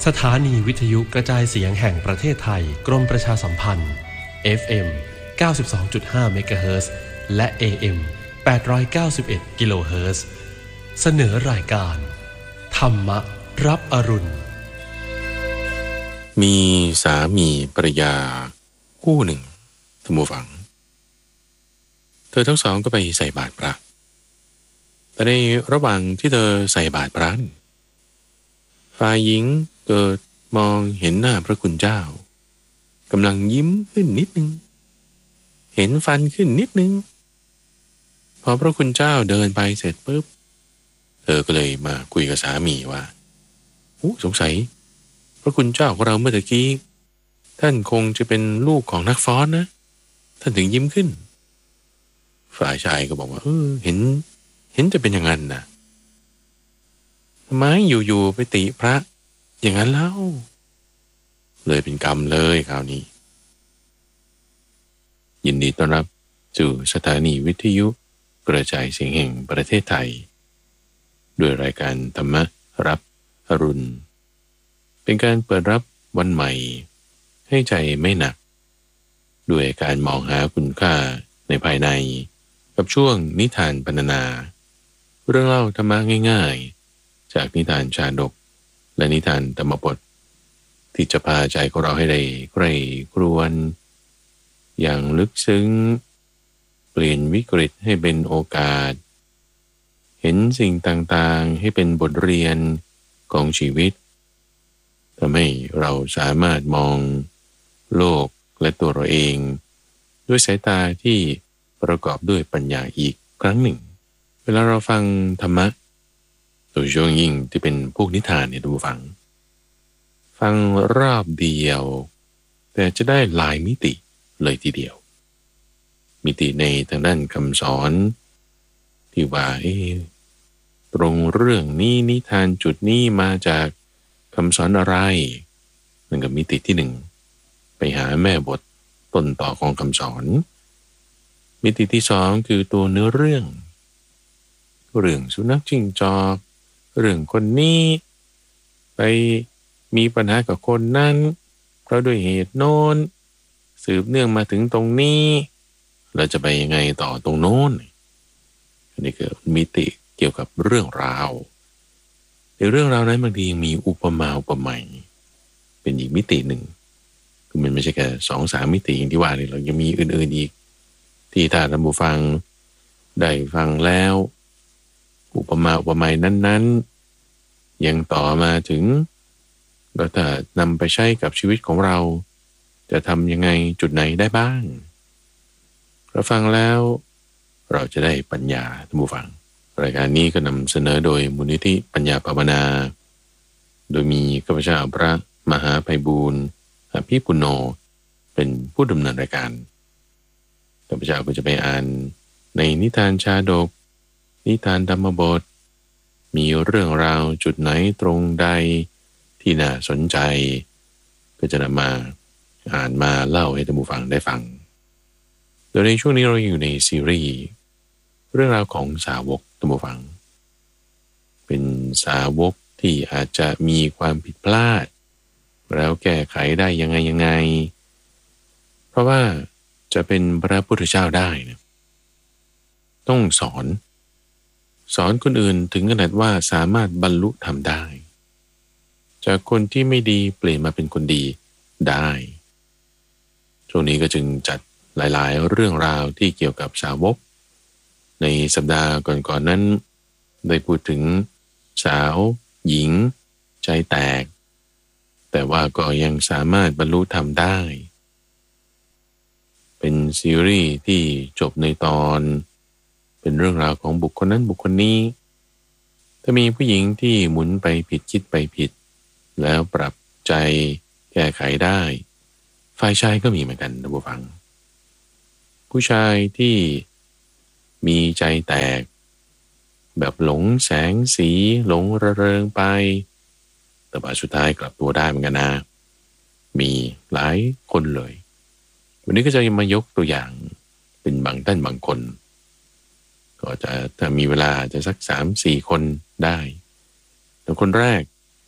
สถานีวิทยุกระจายเสียงแห่งประเทศไทยกรมประชาสัมพันธ์ FM 92.5 เมกะเฮิรตซ์และ AM 891 กิโลเฮิรตซ์เสนอรายการธรรมรับอรุณมีสามีภรรยาคู่หนึ่งท่านผู้ฟังเธอทั้งสองก็ไปใส่บาตรพระแต่ในระหว่างที่เธอใส่บาตรพระฝ่ายหญิงเกิดมองเห็นหน้าพระคุณเจ้ากำลังยิ้มขึ้นนิดนึงเห็นฟันขึ้นนิดนึงพอพระคุณเจ้าเดินไปเสร็จปุ๊บเธอก็เลยมาคุยกับสามีว่าสงสัยพระคุณเจ้าของเราเมื่อตะกี้ท่านคงจะเป็นลูกของนักฟ้อนนะท่านถึงยิ้มขึ้นฝ่ายชายก็บอกว่าเห็นจะเป็นอย่างนั้นนะทำไมอยู่ๆไปติพระอย่างนั้นเล่าเลยเป็นกรรมเลยคราวนี้ยินดีต้อนรับสู่สถานีวิทยุกระจายเสียงแห่งประเทศไทยด้วยรายการธรรมรับอรุณเป็นการเปิดรับวันใหม่ให้ใจไม่หนักด้วยการมองหาคุณค่าในภายในกับช่วงนิทานพรรณนาเรื่องเล่าธรรมะง่ายๆจากนิทานชาดกและนิทานธรรมบทที่จะพาใจของเราให้ได้ใคร่ครวญอย่างลึกซึ้งเปลี่ยนวิกฤตให้เป็นโอกาสเห็นสิ่งต่างๆให้เป็นบทเรียนของชีวิตทำให้เราสามารถมองโลกและตัวเราเองด้วยสายตาที่ประกอบด้วยปัญญาอีกครั้งหนึ่งเวลาเราฟังธรรมะโดยเฉพาะยิ่งที่เป็นพวกนิทานเนี่ยดูฟังรอบเดียวแต่จะได้หลายมิติเลยทีเดียวมิติในทางด้านคำสอนที่ว่าตรงเรื่องนี้นิทานจุดนี้มาจากคำสอนอะไรนั่นก็มิติที่หนึ่งไปหาแม่บทต้นต่อของคำสอนมิติที่สองคือตัวเนื้อเรื่องสุนัขจิ้งจอกเรื่องคนนี้ไปมีปัญหากับคนนั้นเพราะด้วยเหตุโน้นสืบเนื่องมาถึงตรงนี้เราจะไปยังไงต่อตรงโน้นอันนี้คือมิติเกี่ยวกับเรื่องราวในเรื่องราวนั้นบางทียังมีอุปมาอุปไมยเป็นอีกมิติหนึ่งคือมันไม่ใช่แค่2-3มิติอย่างที่ว่านี่เรายังมีอื่นๆอีกที่ถ้าท่านผู้ฟังได้ฟังแล้วอุปมาอุปไมยนั้นๆยังต่อมาถึงเราถ้านำไปใช้กับชีวิตของเราจะทำยังไงจุดไหนได้บ้างเราฟังแล้วเราจะได้ปัญญาท่านผู้ฟังรายการนี้ก็นำเสนอโดยมูลนิธิปัญญาภาวนาโดยมีข้าพเจ้าพระมหาไพบูลย์อภิปุโนเป็นผู้ดำเนินรายการข้าพเจ้าก็จะไปอ่านในนิทานชาดกนิทานธรรมบทมีเรื่องราวจุดไหนตรงใดที่น่าสนใจก็จะนำมาอ่านมาเล่าให้ท่านผู้ฟังได้ฟังโดยในช่วงนี้เราอยู่ในซีรีส์เรื่องราวของสาวกท่านผู้ฟังเป็นสาวกที่อาจจะมีความผิดพลาดแล้วแก้ไขได้ยังไงเพราะว่าจะเป็นพระพุทธเจ้าได้นะต้องสอนคนอื่นถึงขนาดว่าสามารถบรรลุธรรมได้จากคนที่ไม่ดีเปลี่ยนมาเป็นคนดีได้ช่วงนี้ก็จึงจัดหลายๆเรื่องราวที่เกี่ยวกับสาวกในสัปดาห์ก่อนๆนั้นได้พูดถึงสาวหญิงใจแตกแต่ว่าก็ยังสามารถบรรลุธรรมได้เป็นซีรีส์ที่จบในตอนเป็นเรื่องราวของบุคคลนั้นบุคคลนี้ถ้ามีผู้หญิงที่หมุนไปผิดคิดไปผิดแล้วปรับใจแก้ไขได้ฝ่ายชายก็มีเหมือนกันท่านผู้ฟังผู้ชายที่มีใจแตกแบบหลงแสงสีหลงระเริงไปแต่ว่าสุดท้ายกลับตัวได้เหมือนกันนะมีหลายคนเลยวันนี้ก็จะมายกตัวอย่างเป็นบางท่านบางคนก็จะถ้ามีเวลาจะสัก 3-4 คนได้แต่คนแรก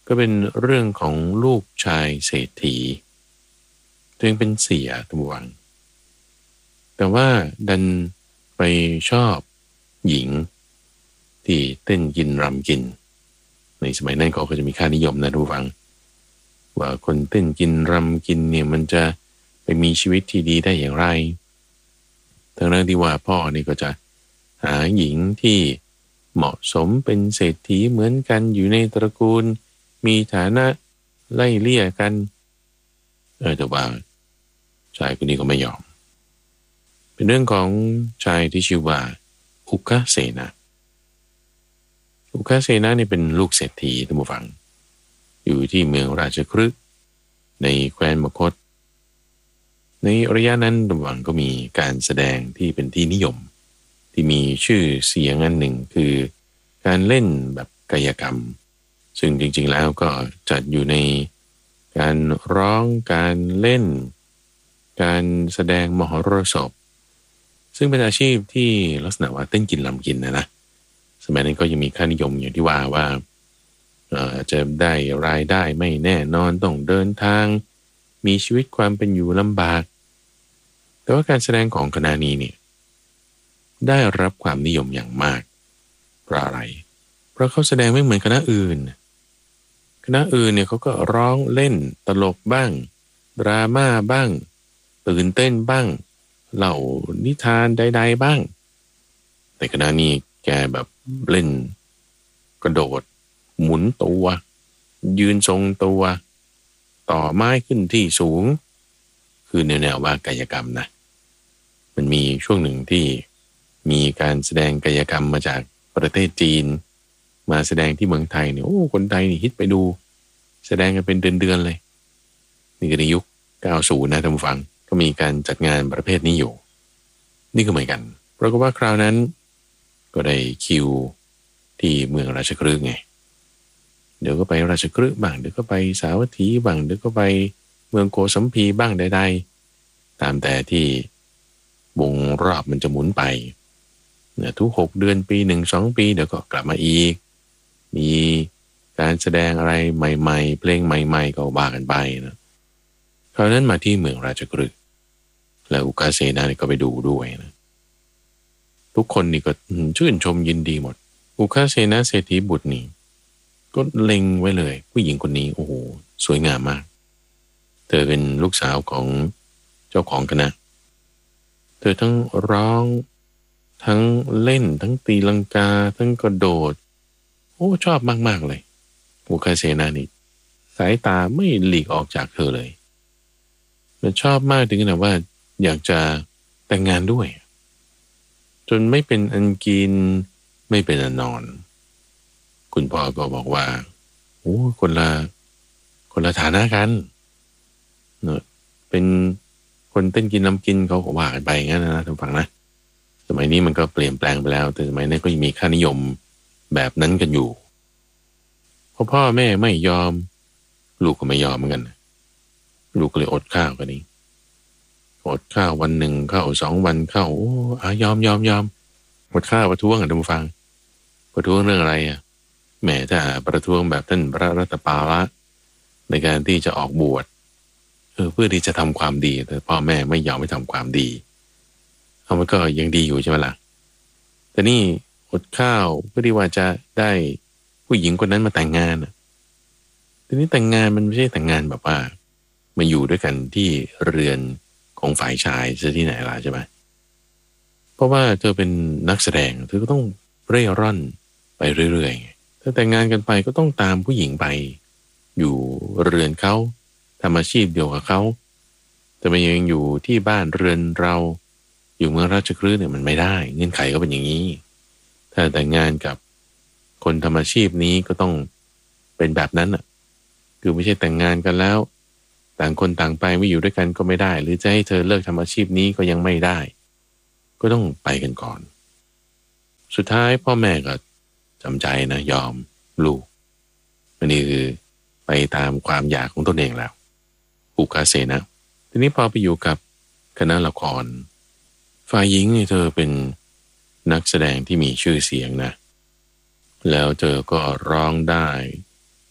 ก็เป็นเรื่องของลูกชายเศรษฐีตัวเองเป็นเสียตัววังแต่ว่าดันไปชอบหญิงที่เต้นกินรำกินในสมัยนั้นก็จะมีค่านิยมนะทุกฝังว่าคนเต้นกินรำกินเนี่ยมันจะไปมีชีวิตที่ดีได้อย่างไรทั้งนั้นที่ว่าพ่อนี่ก็จะหาหญิงที่เหมาะสมเป็นเศรษฐีเหมือนกันอยู่ในตระกูลมีฐานะไล่เลี่ยกันแต่ว่าชายคนนี้ก็ไม่ยอมเป็นเรื่องของชายที่ชื่อว่าอุกเสนาอุกเสนาเนี่ยเป็นลูกเศรษฐีท่านผู้ฟังอยู่ที่เมืองราชคฤห์ในแคว้นมคธในระยะนั้นท่านผู้ฟังก็มีการแสดงที่เป็นที่นิยมที่มีชื่อเสียงอันหนึ่งคือการเล่นแบบกายกรรมซึ่งจริงๆแล้วก็จัดอยู่ในการร้องการเล่นการแสดงมหรสพซึ่งเป็นอาชีพที่ลักษณะว่าเต้นกินรำกินนะสมัยนั้นก็ยังมีค่านิยมอย่างที่ว่าจะได้รายได้ไม่แน่นอนต้องเดินทางมีชีวิตความเป็นอยู่ลำบากแต่ว่าการแสดงของคณะนี้เนี่ยได้รับความนิยมอย่างมากเพราะอะไรเพราะเขาแสดงไม่เหมือนคณะอื่นเนี่ยเขาก็ร้องเล่นตลกบ้างดราม่าบ้างตื่นเต้นบ้างเล่านิทานใดๆบ้างแต่คณะนี้แกแบบเล่นกระโดดหมุนตัวยืนทรงตัวต่อไม้ขึ้นที่สูงคือแนวว่ากายกรรมนะมันมีช่วงหนึ่งที่มีการแสดงกายกรรมมาจากประเทศจีนมาแสดงที่เมืองไทยเนี่ยโอ้คนไทยนี่ฮิตไปดูแสดงกันเป็นเดือนๆเลยนี่ก็ในยุค90นะท่านผู้ฟังก็มีการจัดงานประเภทนี้อยู่นี่ก็เหมือนกันเพราะว่าคราวนั้นก็ได้คิวที่เมืองราชคฤห์ไงเดี๋ยวก็ไปราชคฤห์บ้างเดี๋ยวก็ไปสาวัตถีบ้างเดี๋ยวก็ไปเมืองโกสัมพีบ้างใดๆตามแต่ที่วงรอบมันจะหมุนไปเนี่ยทุก6 เดือนปี1 2 ปีเดี๋ยวก็กลับมาอีกมีการแสดงอะไรใหม่ๆเพลงใหม่ๆก็ว่ากันไปนะคราวนั้นมาที่เมืองราชคฤห์แล้วอุกาเสนาก็ไปดูด้วยนะทุกคนนี่ก็ชื่นชมยินดีหมดอุกาเสนาเศรษฐีบุตรนี่ก็เล็งไว้เลยผู้หญิงคนนี้โอ้โหสวยงามมากเธอเป็นลูกสาวของเจ้าของคณะเธอทั้งร้องทั้งเล่นทั้งตีลังกาทั้งกระโดดโอ้ชอบมากๆเลยอุกาเสนานี่สายตาไม่หลีกออกจากเธอเลยมันชอบมากถึงขนาดว่าอยากจะแต่งงานด้วยจนไม่เป็นอันกินไม่เป็นอันนอนคุณพ่อก็บอกว่าโอ้คนละฐานะกันเนอะเป็นคนเต้นกินน้ำกินเขาก็ว่ากันไปงั้นนะท่านฟังนะสมัยนี้มันก็เปลี่ยนแปลงไปแล้วแต่สมัยนั้นก็ยังมีค่านิยมแบบนั้นกันอยู่พอพ่อแม่ไม่ยอมลูกก็ไม่ยอมเหมือนกันลูกก็เลยอดข้าวกันนี้อดข้าววันหนึ่งข้าว2 วันข้าวยอมอดข้าวประท้วงท่านผู้ฟังประท้วงเรื่องอะไรแหมถ้าประท้วงแบบท่านพระรัตปาละในการที่จะออกบวชเพื่อที่จะทำความดีแต่พ่อแม่ไม่ยอมให้ทำความดีมันก็ยังดีอยู่ใช่ไหมล่ะแต่นี่อดข้าวเพื่อที่ว่าจะได้ผู้หญิงคนนั้นมาแต่งงานทีนี้แต่งงานมันไม่ใช่แต่งงานแบบว่ามาอยู่ด้วยกันที่เรือนของฝ่ายชายจะที่ไหนล่ะใช่ไหมเพราะว่าเธอเป็นนักแสดงเธอก็ต้องเร่ร่อนไปเรื่อยๆถ้าแต่งงานกันไปก็ต้องตามผู้หญิงไปอยู่เรือนเขาทำอาชีพเดียวกับเขาแต่มันยังอยู่ที่บ้านเรือนเราอยู่เมืองราชคฤห์เนี่ยมันไม่ได้เงื่อนไขก็เป็นอย่างนี้ถ้าแต่งงานกับคนทำอาชีพนี้ก็ต้องเป็นแบบนั้นคือไม่ใช่แต่งงานกันแล้วต่างคนต่างไปไม่อยู่ด้วยกันก็ไม่ได้หรือจะให้เธอเลิกทำอาชีพนี้ก็ยังไม่ได้ก็ต้องไปกันก่อนสุดท้ายพ่อแม่ก็จำใจนะยอมลูกอันนี้คือไปตามความอยากของตนเองแล้วอุกาเสนาทีนี้พอไปอยู่กับคณะละครฝ่ายหญิงนี่เธอเป็นนักแสดงที่มีชื่อเสียงนะแล้วเธอก็ร้องได้เต้นได้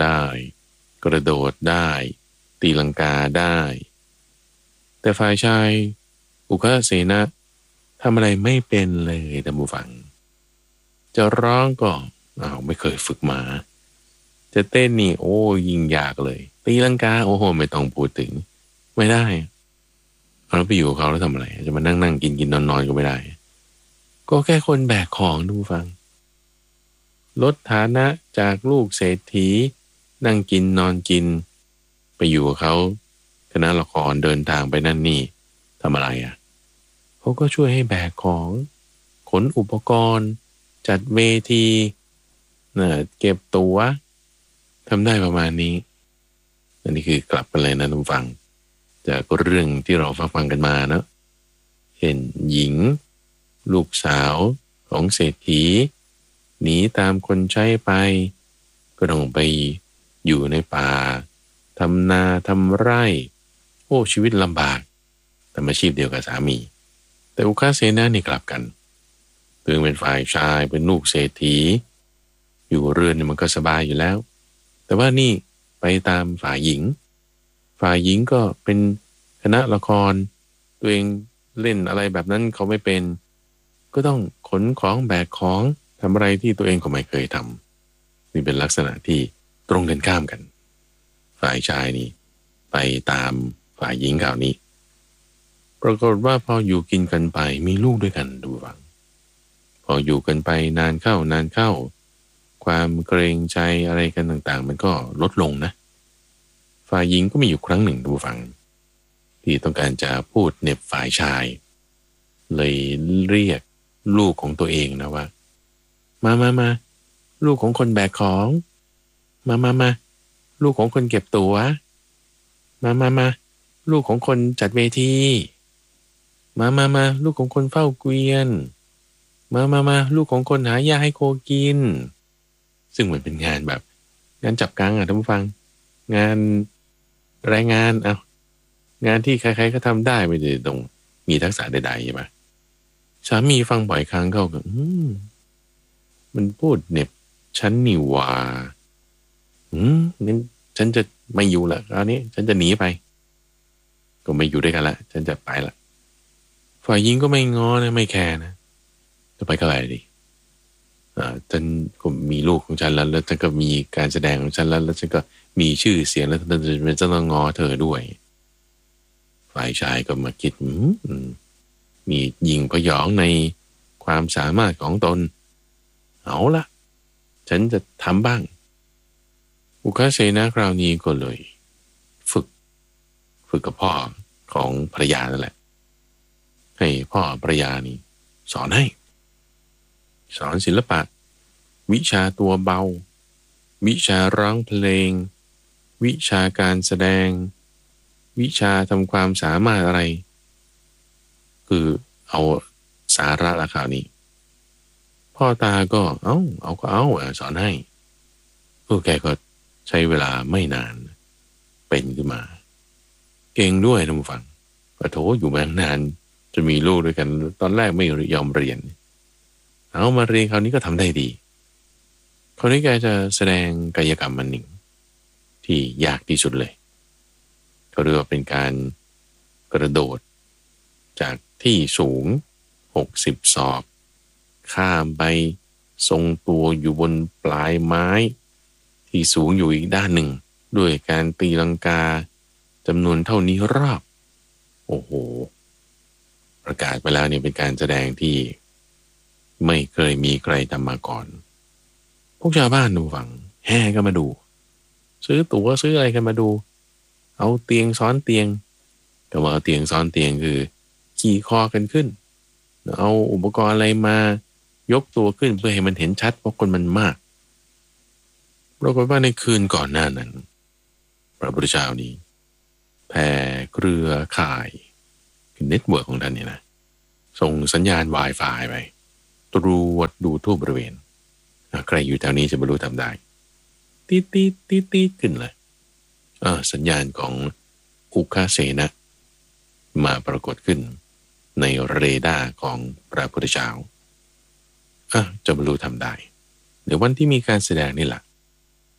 ได้กระโดดได้ตีลังกาได้แต่ฝ่ายชายอุคเสนะทำอะไรไม่เป็นเลยท่านผู้ฟังจะร้องก็ไม่เคยฝึกมาจะเต้นนี่โอ้ยิ่งยากเลยตีลังกาโอ้โหไม่ต้องพูดถึงไม่ได้เราไปอยู่กับเขาแล้วทำอะไรจะมานั่งกินนอนก็ไม่ได้ก็แค่คนแบกของท่านผู้ฟังลดฐานะจากลูกเศรษฐีนั่งกินนอนกินไปอยู่กับเขาคณะละครเดินทางไปนั่นนี่ทำอะไรเขาก็ช่วยให้แบกของขนอุปกรณ์จัดเวทีเก็บตั๋วทำได้ประมาณนี้อันนี้คือกลับกันเลยนะท่านผู้ฟังจากเรื่องที่เราฟังกันมาเนาะเห็นหญิงลูกสาวของเศรษฐีหนีตามคนใช้ไปก็ต้องไปอยู่ในป่าทำนาทำไร่โอ้ชีวิตลำบากแต่อาชีพเดียวกับสามีแต่อุคาเสนานี่กลับกันถึงเป็นฝ่ายชายเป็นลูกเศรษฐีอยู่เรือนมันก็สบายอยู่แล้วแต่ว่านี่ไปตามฝ่ายหญิงก็เป็นคณะละครตัวเองเล่นอะไรแบบนั้นเขาไม่เป็นก็ต้องขนของแบกของทำอะไรที่ตัวเองก็ไม่เคยทำนี่เป็นลักษณะที่ตรงกันข้ามกันฝ่ายชายนี่ไปตามฝ่ายหญิงคราวนี้ปรากฏว่าพออยู่กินกันไปมีลูกด้วยกันดูฟังพออยู่กันไปนานเข้าความเกรงใจอะไรกันต่างๆมันก็ลดลงนะฝ่ายหญิงก็มีอยู่ครั้งหนึ่งดูฟังที่ต้องการจะพูดเหน็บฝ่ายชายเลยเรียกลูกของตัวเองนะว่ามาลูกของคนแบกของมาลูกของคนเก็บตั๋วมาลูกของคนจัดเวทีมาลูกของคนเฝ้าเกวียนมาลูกของคนหาหญ้าให้โคกินซึ่งเหมือนเป็นงานแบบงานจับกังท่านผู้ฟังงานแรงงานงานที่ใครๆก็ทำได้ไม่ได้ต้องมีทักษะใดๆใช่ไหมสามีฟังบ่อยครั้งเขาก็มันพูดเหน็บฉันนี่ว่างั้นฉันจะไม่อยู่ละคราวนี้ฉันจะหนีไปก็ไม่อยู่ด้วยกันละฉันจะไปละฝ่ายหญิงก็ไม่ง้อนะไม่แคร์นะจะไปก็ไปดิฉันก็มีลูกของฉันแล้วฉันก็มีการแสดงของฉันแล้วฉันก็มีชื่อเสียงแล้วจะต้องง้อเธอด้วยฝ่ายชายก็มาคิดมียิงพยองในความสามารถของตนเอาละฉันจะทำบ้างอุคาเสนาคราวนี้ก็เลยฝึกกับพ่อของภรรยานั่นแหละให้พ่อภรรยานี่สอนศิลปะวิชาตัวเบาวิชาร้องเพลงวิชาการแสดงวิชาทำความสามารถอะไรคือเอาสาระละคราวนี้พ่อตาก็เอาสอนให้แกก็ใช้เวลาไม่นานเป็นขึ้นมาเก่งด้วยท่านผู้ฟังโถอยู่มานานจะมีลูกด้วยกันตอนแรกไม่ยอมเรียนเอามาเรียนคราวนี้ก็ทำได้ดีคราวนี้แกจะแสดงกายกรรมมันหนึ่งที่ยากที่สุดเลยเขาเรียกว่าเป็นการกระโดดจากที่สูง60 ศอกข้ามไปทรงตัวอยู่บนปลายไม้ที่สูงอยู่อีกด้านหนึ่งด้วยการตีลังกาจำนวนเท่านี้รอบโอ้โหประกาศไปแล้วเนี่ยเป็นการแสดงที่ไม่เคยมีใครทำมาก่อนพวกชาวบ้านดูฟังแห่กันมาดูซื้อตั๋วซื้ออะไรกันมาดูเอาเตียงซ้อนเตียงก็ว่าเอาเตียงซ้อนเตียงคือขี่คอกันขึ้นเอาอุปกรณ์อะไรมายกตัวขึ้นเพื่อให้มันเห็นชัดเพราะคนมันมากปรากฏว่าในคืนก่อนหน้านั้นพระพุทธเจ้านี้แผ่เครือข่ายคือเน็ตเวิร์กของท่านเนี่ยนะส่งสัญญาณ Wi-Fi ไปตรวจดูทั่วบริเวณใครอยู่แถวนี้จะบรรลุทำได้ตีดขึ้นเลยสัญญาณของอุคาเสนะมาปรากฏขึ้นในเรดาร์ของพระพุทธเจ้าจะบรรลุทำได้เดี๋ยววันที่มีการแสดงนี่แหละ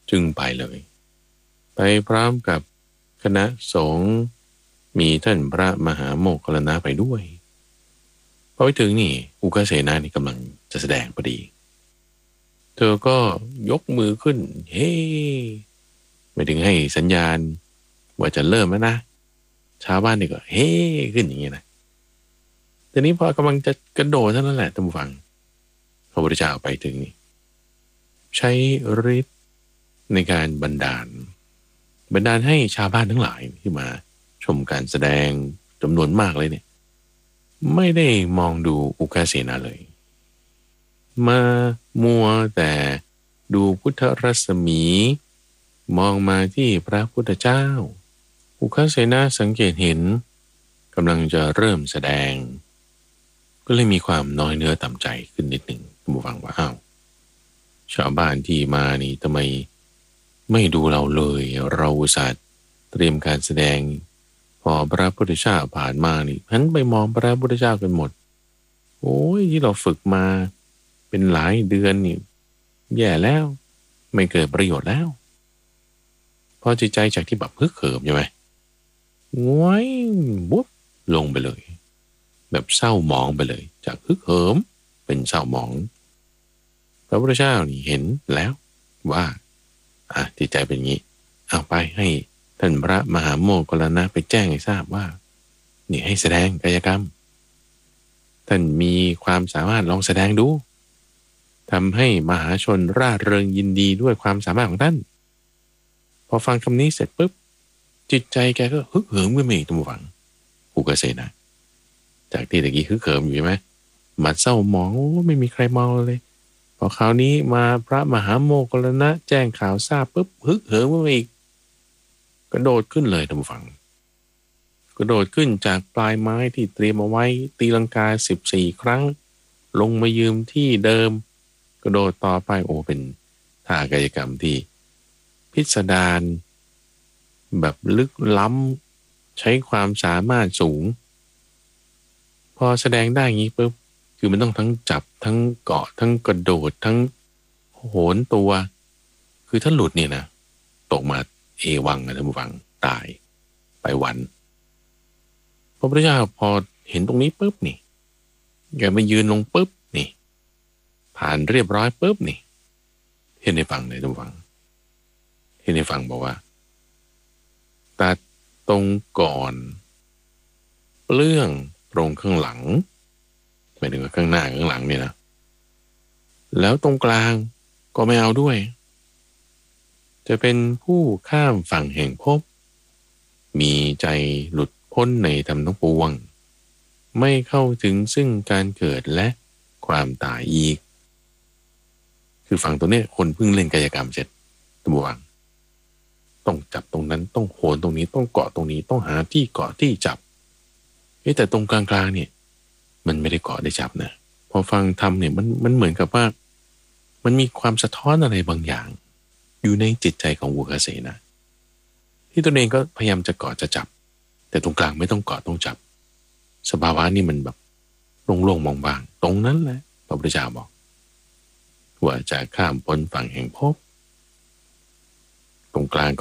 จึงไปเลยไปพร้อมกับคณะสงฆ์มีท่านพระมหาโมคคัลลานะไปด้วยพอไปถึงนี่อุกาเสนานี่กำลังจะแสดงพอดีเธอก็ยกมือขึ้นเฮ้ไม่ถึงให้สัญญาณว่าจะเริ่มแล้วนะชาวบ้านนี่ก็เฮ้ขึ้นอย่างนี้นะทีนี้พอกำลังจะกระโดดเท่านั้นแหละท่านผู้ฟังพระพุทธเจ้าไปถึงนี่ใช้ฤทธิ์ในการบันดาลให้ชาวบ้านทั้งหลายที่มาชมการแสดงจำนวนมากเลยเนี่ยไม่ได้มองดูอุกาเสนาเลยมามัวแต่ดูพุทธรัศมีมองมาที่พระพุทธเจ้าอุกาเสนาสังเกตเห็นกำลังจะเริ่มแสดงก็เลยมีความน้อยเนื้อต่ำใจขึ้นนิดหนึ่งท่านผู้ฟังว่าอ้าวชาวบ้านที่มานี่ทำไมไม่ดูเราเลยเราอุตส่าห์เตรียมการแสดงพอพระพุทธเจ้าผ่านมานี่หันไปมองพระพุทธเจ้ากันหมดโอ้ยที่เราฝึกมาเป็นหลายเดือนนี่แย่แล้วไม่เกิดประโยชน์แล้วพอจิตใจจากที่แบบฮึกเหิมใช่ไหมง้อยบุ๊บลงไปเลยแบบเศร้าหมองไปเลยจากฮึกเหิมเป็นเศร้าหมองพระพุทธเจ้านี่เห็นแล้วว่าจิตใจเป็นงี้เอาไปให้ท่านพระมหาโมคคัลลานะไปแจ้งให้ทราบว่านี่ให้แสดงกายกรรมท่านมีความสามารถลองแสดงดูทำให้มหาชนร่าเริงยินดีด้วยความสามารถของท่านพอฟังคำนี้เสร็จปุ๊บจิตใจแกก็ฮึกเหิมขึ้นมาอีกท่านผู้ฟังอุกาเสนาจากที่ตะกี้ฮึกเหิมอยู่ใช่ไหมมาเศร้าหมองไม่มีใครมองเลยพอคราวนี้มาพระมหาโมคคัลลานะแจ้งข่าวทราบปุ๊บฮึกเหิมขึ้นมาอีกกระโดดขึ้นเลยท่านผู้ฟังกระโดดขึ้นจากปลายไม้ที่เตรียมเอาไว้ตีลังกา14ครั้งลงมายืมที่เดิมกระโดดต่อไปโอ้เป็นท่ากายกรรมที่พิสดารแบบลึกล้ำใช้ความสามารถสูงพอแสดงได้งี้ปุ๊บคือมันต้องทั้งจับทั้งเกาะทั้งกระโดดทั้งโหนตัวคือถ้าหลุดเนี่ยนะตกมาเอวังนะท่านผู้ฟังตายไปวันพระพุทธเจ้าพอเห็นตรงนี้ปุ๊บนี่แกมายืนลงปุ๊บนี่ผ่านเรียบร้อยปุ๊บนี่เห็นในฟังเลยท่านผู้ฟังเห็นในฟังบอกว่าตัดตรงก่อนเปลื้องตรงข้างหลังหมายถึงว่าข้างหน้าข้างหลังเนี่ยนะแล้วตรงกลางก็ไม่เอาด้วยจะเป็นผู้ข้ามฝั่งแห่งภพมีใจหลุดพ้นในธรรมทั้งปวงไม่เข้าถึงซึ่งการเกิดและความตายอีกคือฝั่งตัวนี้คนเพิ่งเล่นกายกรรมเสร็จตัววังต้องจับตรงนั้นต้องโหนตรงนี้ต้องเกาะตรงนี้ต้องหาที่เกาะที่จับแต่ตรงกลางๆเนี่ยมันไม่ได้เกาะได้จับนะพอฟังธรรมเนี่ยมันเหมือนกับว่ามันมีความสะท้อนอะไรบางอย่างอยู่ในจิตใจของอุกาเสนาที่ตัวเองก็พยายามจะเกาะจะจับแต่ตรงกลางไม่ต้องเกาะต้องจับสภาวะนี่มันแบบโล่งๆมองบางตรงนั้นแหละพระพุทธเจ้าบอกว่าจะข้ามพ้นฝั่งแห่งภพตรงกลางก็